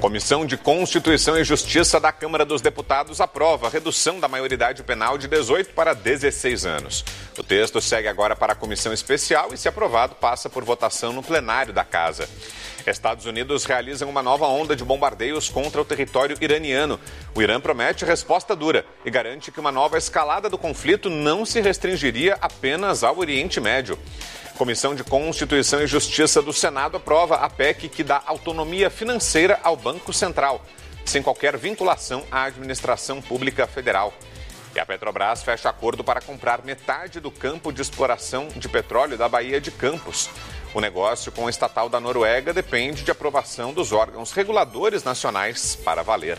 Comissão de Constituição e Justiça da Câmara dos Deputados aprova a redução da maioridade penal de 18 para 16 anos. O texto segue agora para a comissão especial e, se aprovado, passa por votação no plenário da Casa. Estados Unidos realizam uma nova onda de bombardeios contra o território iraniano. O Irã promete resposta dura e garante que uma nova escalada do conflito não se restringiria apenas ao Oriente Médio. Comissão de Constituição e Justiça do Senado aprova a PEC que dá autonomia financeira ao Banco Central, sem qualquer vinculação à administração pública federal. E a Petrobras fecha acordo para comprar metade do campo de exploração de petróleo da Baía de Campos. O negócio com o estatal da Noruega depende de aprovação dos órgãos reguladores nacionais para valer.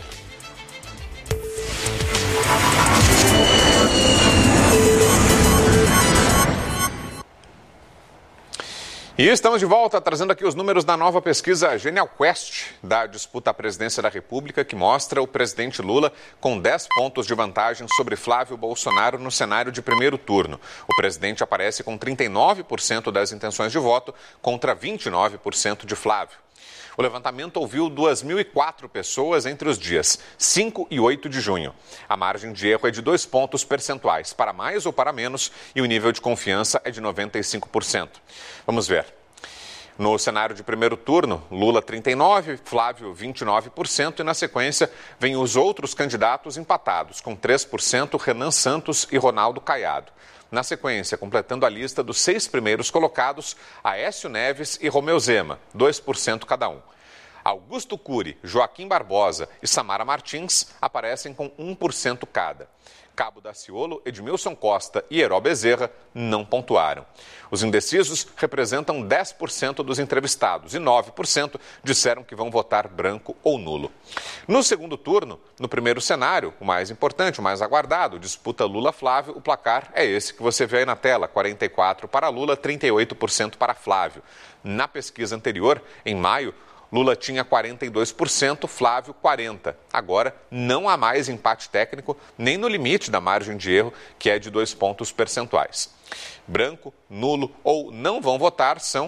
E estamos de volta, trazendo aqui os números da nova pesquisa Genial Quest da disputa à presidência da República, que mostra o presidente Lula com 10 pontos de vantagem sobre Flávio Bolsonaro no cenário de primeiro turno. O presidente aparece com 39% das intenções de voto contra 29% de Flávio. O levantamento ouviu 2.004 pessoas entre os dias 5 e 8 de junho. A margem de erro é de 2 pontos percentuais, para mais ou para menos, e o nível de confiança é de 95%. Vamos ver. No cenário de primeiro turno, Lula 39%, Flávio 29% e na sequência vem os outros candidatos empatados, com 3%, Renan Santos e Ronaldo Caiado. Na sequência, completando a lista dos 6 primeiros colocados, Aécio Neves e Romeu Zema, 2% cada um. Augusto Cury, Joaquim Barbosa e Samara Martins aparecem com 1% cada. Cabo Daciolo, Edmilson Costa e Heró Bezerra não pontuaram. Os indecisos representam 10% dos entrevistados e 9% disseram que vão votar branco ou nulo. No segundo turno, no primeiro cenário, o mais importante, o mais aguardado, disputa Lula-Flávio, o placar é esse que você vê aí na tela, 44% para Lula, 38% para Flávio. Na pesquisa anterior, em maio, Lula tinha 42%, Flávio 40%. Agora, não há mais empate técnico, nem no limite da margem de erro, que é de 2 pontos percentuais. Branco, nulo ou não vão votar são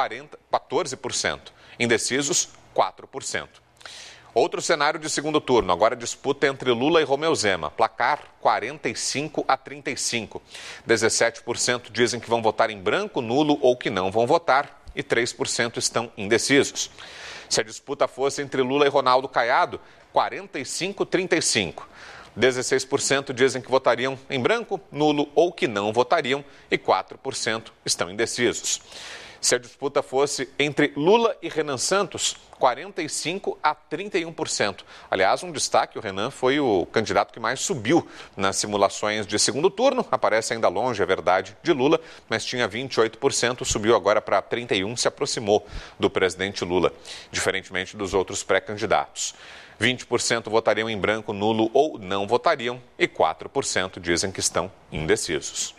14%. Indecisos, 4%. Outro cenário de segundo turno, agora disputa entre Lula e Romeu Zema. Placar 45-35. 17% dizem que vão votar em branco, nulo ou que não vão votar e 3% estão indecisos. Se a disputa fosse entre Lula e Ronaldo Caiado, 45-35. 16% dizem que votariam em branco, nulo ou que não votariam e 4% estão indecisos. Se a disputa fosse entre Lula e Renan Santos, 45-31%. Aliás, um destaque, o Renan foi o candidato que mais subiu nas simulações de segundo turno. Aparece ainda longe, é verdade, de Lula, mas tinha 28%, subiu agora para 31%, se aproximou do presidente Lula, diferentemente dos outros pré-candidatos. 20% votariam em branco, nulo ou não votariam e 4% dizem que estão indecisos.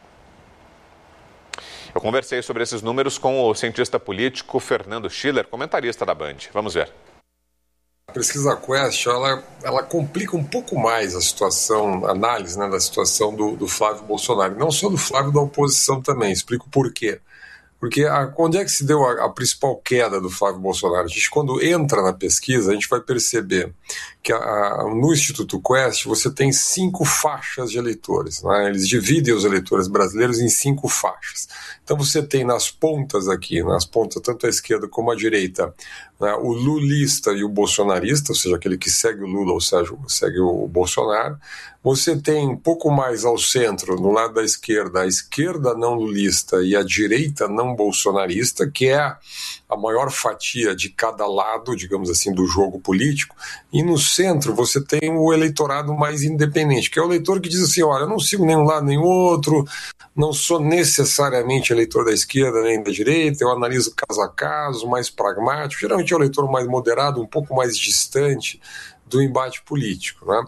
Eu conversei sobre esses números com o cientista político Fernando Schiller, comentarista da Band. Vamos ver. A pesquisa Quest, ela complica um pouco mais a situação, a análise, né, da situação do Flávio Bolsonaro. Não só do Flávio, da oposição também. Explico por quê. Porque onde é que se deu a principal queda do Flávio Bolsonaro? A gente, quando entra na pesquisa, a gente vai perceber que no Instituto Quest você tem 5 faixas de eleitores, né? Eles dividem os eleitores brasileiros em 5 faixas. Então você tem nas pontas aqui, nas pontas tanto à esquerda como à direita, né, o lulista e o bolsonarista, ou seja, aquele que segue o Lula ou segue o Bolsonaro. Você tem um pouco mais ao centro, no lado da esquerda, a esquerda não lulista e a direita não bolsonarista, que é a maior fatia de cada lado, digamos assim, do jogo político. E no centro você tem o eleitorado mais independente, que é o eleitor que diz assim, olha, eu não sigo nenhum lado nem outro, não sou necessariamente eleitor da esquerda nem da direita, eu analiso caso a caso, mais pragmático, geralmente é o eleitor mais moderado, um pouco mais distante do embate político, né?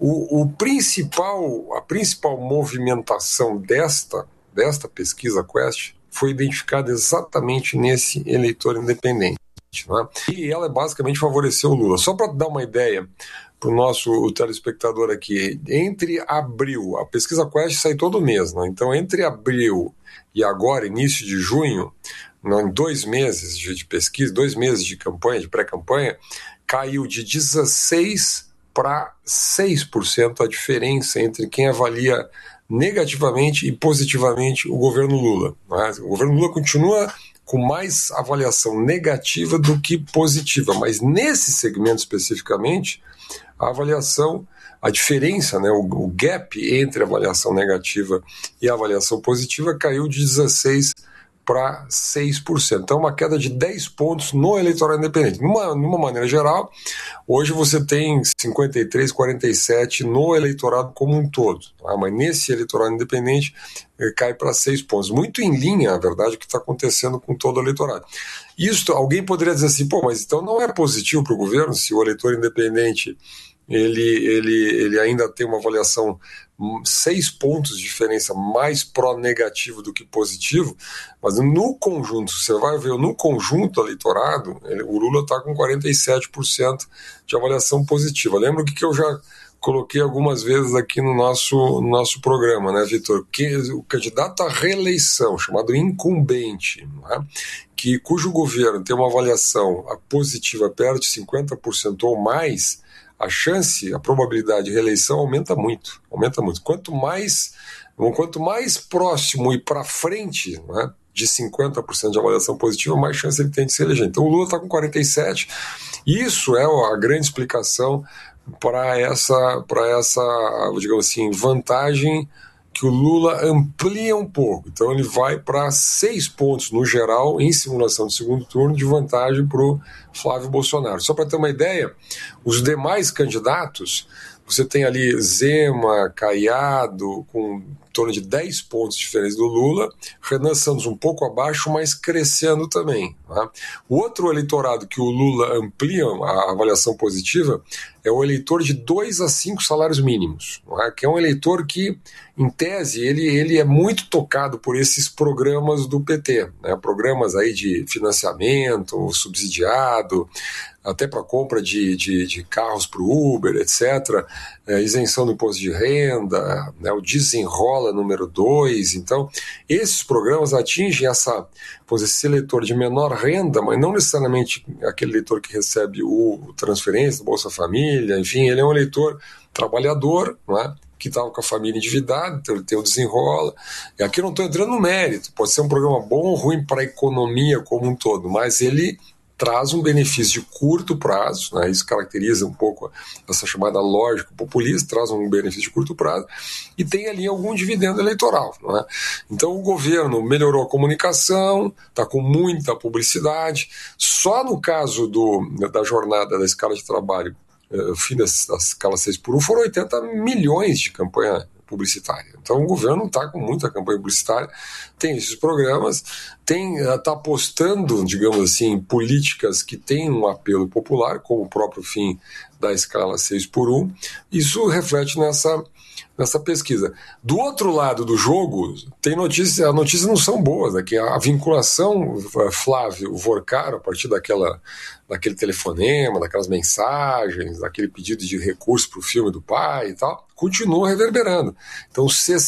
A principal movimentação desta pesquisa Quest foi identificada exatamente nesse eleitor independente, né? E ela basicamente favoreceu o Lula. Só para dar uma ideia para o nosso telespectador aqui, entre abril, a pesquisa Quest sai todo mês, né? Então entre abril e agora, início de junho, em 2 meses de pesquisa, 2 meses de campanha, de pré-campanha, caiu de 16% para 6% a diferença entre quem avalia negativamente e positivamente o governo Lula. Mas o governo Lula continua com mais avaliação negativa do que positiva, mas nesse segmento especificamente, a diferença, né, o gap entre a avaliação negativa e a avaliação positiva caiu de 16% para 6%. Então, uma queda de 10 pontos no eleitorado independente. Numa maneira geral, hoje você tem 53, 47 no eleitorado como um todo. Tá? Mas nesse eleitorado independente, cai para 6 pontos. Muito em linha, na verdade, o que está acontecendo com todo o eleitorado. Isso, alguém poderia dizer assim, mas então não é positivo para o governo se o eleitor independente ele ainda tem uma avaliação 6 pontos de diferença mais pró-negativo do que positivo, mas no conjunto, você vai ver, no conjunto eleitorado, o Lula está com 47% de avaliação positiva. Lembra que eu já coloquei algumas vezes aqui no nosso programa, né, Vitor? Que o candidato à reeleição, chamado incumbente, né, cujo governo tem uma avaliação positiva perto de 50% ou mais, a probabilidade de reeleição aumenta muito. Quanto mais próximo e para frente, né, de 50% de avaliação positiva, mais chance ele tem de se eleger. Então o Lula está com 47%, e isso é a grande explicação para essa, digamos assim, vantagem que o Lula amplia um pouco. Então ele vai para 6 pontos no geral, em simulação de segundo turno, de vantagem para o Flávio Bolsonaro. Só para ter uma ideia, os demais candidatos, você tem ali Zema, Caiado, com em torno de 10 pontos diferentes do Lula, Renan Santos um pouco abaixo, mas crescendo também. Tá? O outro eleitorado que o Lula amplia a avaliação positiva é o eleitor de 2 a 5 salários mínimos, tá? Que é um eleitor que, em tese, ele é muito tocado por esses programas do PT, né? Programas aí de financiamento subsidiado, até para compra de carros para o Uber, etc., isenção do imposto de renda, né, o Desenrola número 2. Então, esses programas atingem esse eleitor de menor renda, mas não necessariamente aquele eleitor que recebe o transferência do Bolsa Família, enfim, ele é um eleitor trabalhador, né, que estava com a família endividada, então ele tem o Desenrola. E aqui eu não estou entrando no mérito, pode ser um programa bom ou ruim para a economia como um todo, mas ele traz um benefício de curto prazo, né? Isso caracteriza um pouco essa chamada lógica populista, traz um benefício de curto prazo e tem ali algum dividendo eleitoral. Né? Então o governo melhorou a comunicação, está com muita publicidade, só no caso da jornada da escala de trabalho, o fim da escala 6x1, foram 80 milhões de campanha publicitária. Então o governo está com muita campanha publicitária, tem esses programas, está apostando, digamos assim, em políticas que têm um apelo popular, como o próprio fim da escala 6x1. Isso reflete nessa pesquisa. Do outro lado do jogo, tem notícias, as notícias não são boas, né? Que a vinculação Flávio Vorcaro, a partir daquele telefonema, daquelas mensagens, daquele pedido de recurso para o filme do pai e tal, continua reverberando. Então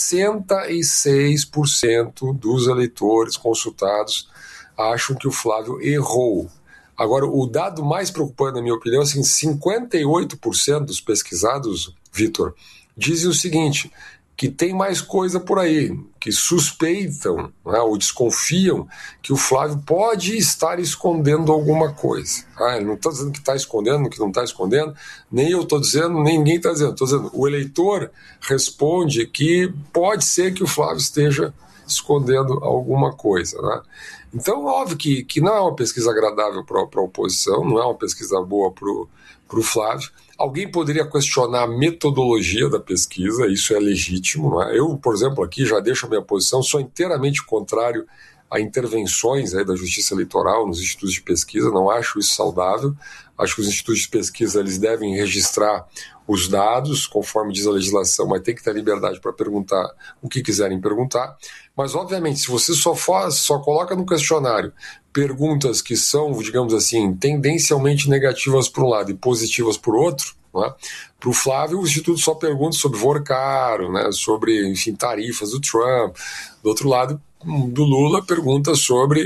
66% dos eleitores consultados acham que o Flávio errou. Agora, o dado mais preocupante, na minha opinião, é assim, 58% dos pesquisados, Vitor, dizem o seguinte, que tem mais coisa por aí, que suspeitam, né, ou desconfiam que o Flávio pode estar escondendo alguma coisa. Ele não está dizendo que está escondendo, que não está escondendo, nem eu estou dizendo, nem ninguém está dizendo. Estou dizendo, o eleitor responde que pode ser que o Flávio esteja escondendo alguma coisa. Né? Então, óbvio que não é uma pesquisa agradável para a oposição, não é uma pesquisa boa para o Flávio. Alguém poderia questionar a metodologia da pesquisa, isso é legítimo. Não é? Eu, por exemplo, aqui já deixo a minha posição, sou inteiramente contrário a intervenções aí da Justiça Eleitoral nos institutos de pesquisa, não acho isso saudável. Acho que os institutos de pesquisa eles devem registrar os dados, conforme diz a legislação, mas tem que ter liberdade para perguntar o que quiserem perguntar. Mas, obviamente, se você só coloca no questionário perguntas que são, digamos assim, tendencialmente negativas por um lado e positivas por outro, né? Para o Flávio, o Instituto só pergunta sobre Vorcaro, né? Sobre, enfim, tarifas do Trump. Do outro lado, do Lula, pergunta sobre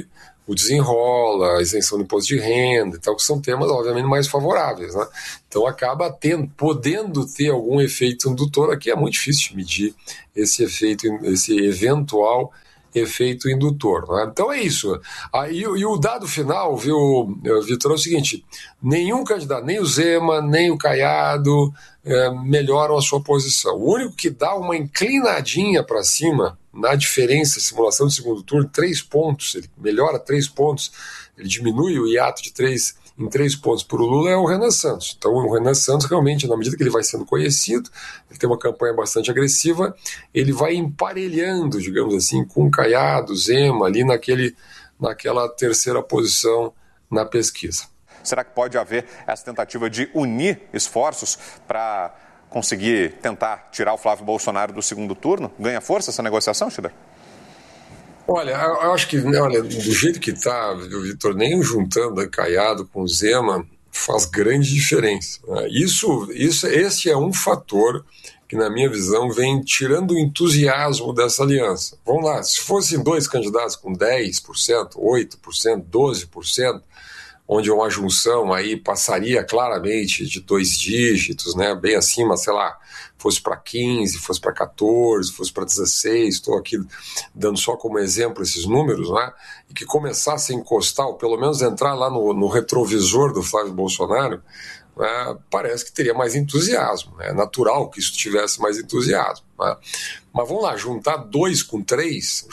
o desenrola, a isenção do imposto de renda e tal, que são temas, obviamente, mais favoráveis, né? Então acaba podendo ter algum efeito indutor. Aqui é muito difícil de medir esse eventual efeito indutor, né? Então é isso. E o dado final, viu, Vitor, é o seguinte: nenhum candidato, nem o Zema, nem o Caiado, melhoram a sua posição. O único que dá uma inclinadinha para cima na diferença, simulação de segundo turno, 3 pontos, ele melhora 3 pontos, ele diminui o hiato de 3 pontos para o Lula, é o Renan Santos. Então o Renan Santos realmente, na medida que ele vai sendo conhecido, ele tem uma campanha bastante agressiva, ele vai emparelhando, digamos assim, com Caiado, Zema, ali naquela terceira posição na pesquisa. Será que pode haver essa tentativa de unir esforços para conseguir tentar tirar o Flávio Bolsonaro do segundo turno? Ganha força essa negociação, Schiller? Olha, eu acho que do jeito que está, Vitor, nem juntando Caiado com Zema faz grande diferença. Esse é um fator que, na minha visão, vem tirando o entusiasmo dessa aliança. Vamos lá, se fossem 2 candidatos com 10%, 8%, 12%, onde uma junção aí passaria claramente de 2 dígitos, né, bem acima, sei lá, fosse para 15, fosse para 14, fosse para 16, estou aqui dando só como exemplo esses números, né, e que começasse a encostar, ou pelo menos entrar lá no retrovisor do Flávio Bolsonaro, né, parece que teria mais entusiasmo. É natural que isso tivesse mais entusiasmo. Né? Mas vamos lá, juntar 2 com 3,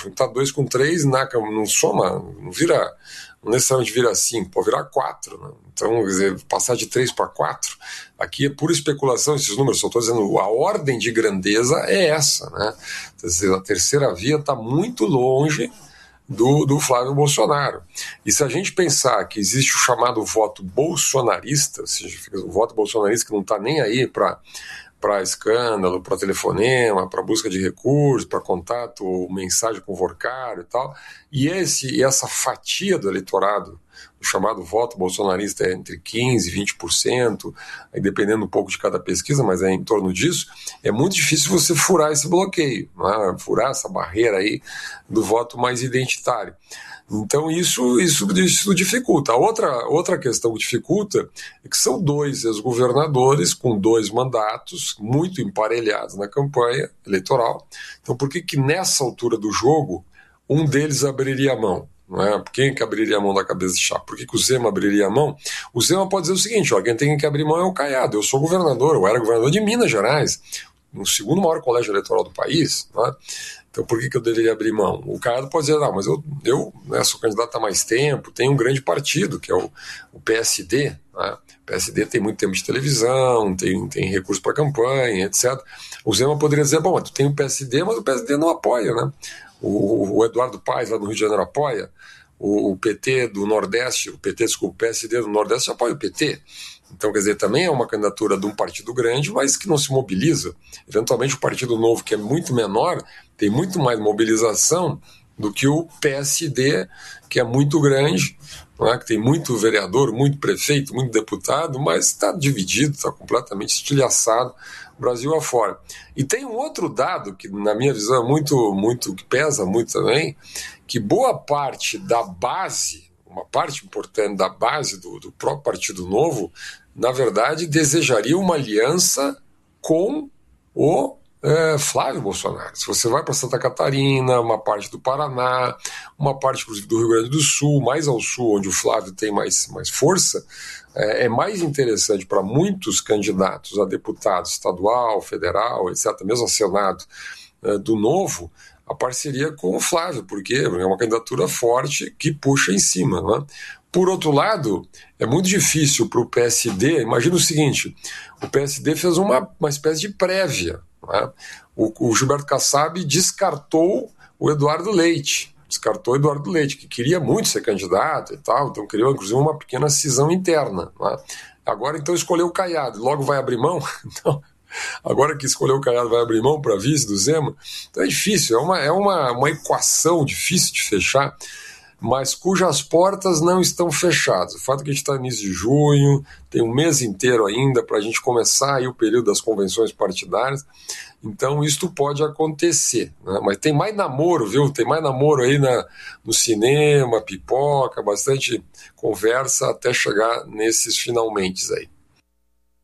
não soma, não vira... Não necessariamente vira 5, pode virar 4. Né? Então, quer dizer, passar de 3 para 4, aqui é pura especulação esses números, só estou dizendo, a ordem de grandeza é essa. Né? Quer dizer, a terceira via está muito longe do Flávio Bolsonaro. E se a gente pensar que existe o chamado voto bolsonarista, ou seja, o voto bolsonarista que não está nem aí para escândalo, para telefonema, para busca de recursos, para contato ou mensagem com o Vorcário e tal, e essa fatia do eleitorado, o chamado voto bolsonarista, é entre 15% e 20%, aí dependendo um pouco de cada pesquisa, mas é em torno disso, é muito difícil você furar esse bloqueio, né? Furar essa barreira aí do voto mais identitário. Então isso dificulta. Outra questão que dificulta é que são 2 ex-governadores com 2 mandatos muito emparelhados na campanha eleitoral. Então por que nessa altura do jogo um deles abriria a mão? Não é? Quem que abriria a mão da cabeça de chapa? Por que o Zema abriria a mão? O Zema pode dizer o seguinte: quem tem que abrir mão é o Caiado. Eu sou governador, eu era governador de Minas Gerais, no segundo maior colégio eleitoral do país, né? Então por que eu deveria abrir mão? O Caiado pode dizer, não, mas eu sou candidato há mais tempo, tenho um grande partido, que é o PSD, né? O PSD tem muito tempo de televisão, tem recurso para campanha, etc. O Zema poderia dizer, bom, tu tem o PSD, mas o PSD não apoia, né? O Eduardo Paes, lá no Rio de Janeiro, apoia. O PT do Nordeste, o PSD do Nordeste apoia o PT. Então, quer dizer, também é uma candidatura de um partido grande, mas que não se mobiliza. Eventualmente, o Partido Novo, que é muito menor, tem muito mais mobilização do que o PSD, que é muito grande, não é? Que tem muito vereador, muito prefeito, muito deputado, mas está dividido, está completamente estilhaçado, Brasil afora. E tem um outro dado que, na minha visão, que pesa muito também, que boa parte da base, uma parte importante da base do próprio Partido Novo, na verdade, desejaria uma aliança com o Flávio Bolsonaro. Se você vai para Santa Catarina, uma parte do Paraná, uma parte, inclusive, do Rio Grande do Sul, mais ao sul, onde o Flávio tem mais força, é mais interessante para muitos candidatos a deputado estadual, federal, etc., mesmo a Senado do Novo, a parceria com o Flávio, porque é uma candidatura forte que puxa em cima, não é? Por outro lado, é muito difícil para o PSD. Imagina o seguinte: o PSD fez uma espécie de prévia. Né? O Gilberto Kassab descartou o Eduardo Leite. Que queria muito ser candidato e tal, então criou inclusive uma pequena cisão interna. Né? Agora, então, escolheu o Caiado, logo vai abrir mão? Então, agora que escolheu o Caiado, vai abrir mão para vice do Zema? Então é difícil, é uma equação difícil de fechar. mas cujas portas não estão fechadas. O fato é que a gente está no início de junho, tem um mês inteiro ainda para a gente começar aí o período das convenções partidárias, então isto pode acontecer, né? Mas tem mais namoro, viu? Tem mais namoro aí no cinema, pipoca, bastante conversa até chegar nesses finalmente aí.